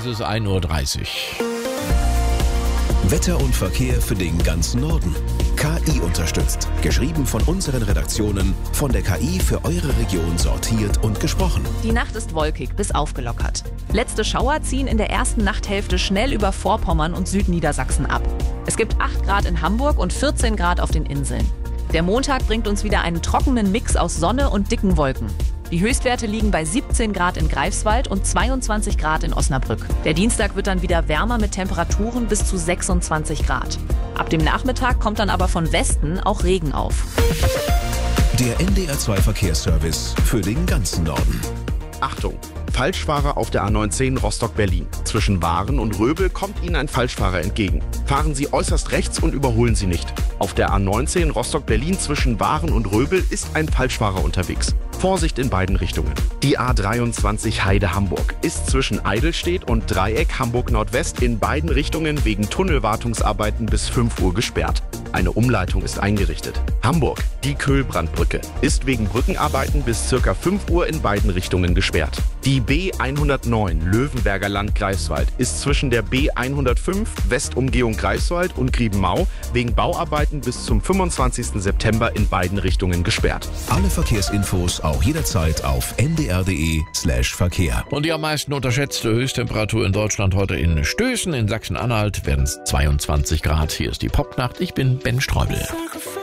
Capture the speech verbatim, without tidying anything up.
es ein Uhr dreißig. Wetter und Verkehr für den ganzen Norden. K I unterstützt. Geschrieben von unseren Redaktionen, von der K I für eure Region sortiert und gesprochen. Die Nacht ist wolkig bis aufgelockert. Letzte Schauer ziehen in der ersten Nachthälfte schnell über Vorpommern und Südniedersachsen ab. Es gibt acht Grad in Hamburg und vierzehn Grad auf den Inseln. Der Montag bringt uns wieder einen trockenen Mix aus Sonne und dicken Wolken. Die Höchstwerte liegen bei siebzehn Grad in Greifswald und zweiundzwanzig Grad in Osnabrück. Der Dienstag wird dann wieder wärmer mit Temperaturen bis zu sechsundzwanzig Grad. Ab dem Nachmittag kommt dann aber von Westen auch Regen auf. Der N D R zwei Verkehrsservice für den ganzen Norden. Achtung! Falschfahrer auf der A neunzehn Rostock-Berlin. Zwischen Waren und Röbel kommt Ihnen ein Falschfahrer entgegen. Fahren Sie äußerst rechts und überholen Sie nicht. Auf der A neunzehn Rostock-Berlin zwischen Waren und Röbel ist ein Falschfahrer unterwegs. Vorsicht in beiden Richtungen. Die A dreiundzwanzig Heide-Hamburg ist zwischen Eidelstedt und Dreieck Hamburg-Nordwest in beiden Richtungen wegen Tunnelwartungsarbeiten bis fünf Uhr gesperrt. Eine Umleitung ist eingerichtet. Hamburg, die Köhlbrandbrücke, ist wegen Brückenarbeiten bis ca. fünf Uhr in beiden Richtungen gesperrt. Die B hundertneun Löwenberger Land Greifswald ist zwischen der B hundertfünf Westumgehung Greifswald und Griebenmau wegen Bauarbeiten bis zum fünfundzwanzigsten September in beiden Richtungen gesperrt. Alle Verkehrsinfos auch jederzeit auf n d r punkt d e slash Verkehr. Und die am meisten unterschätzte Höchsttemperatur in Deutschland heute in Stößen. In Sachsen-Anhalt werden es zweiundzwanzig Grad. Hier ist die Popnacht. Ich bin Ben Streubel.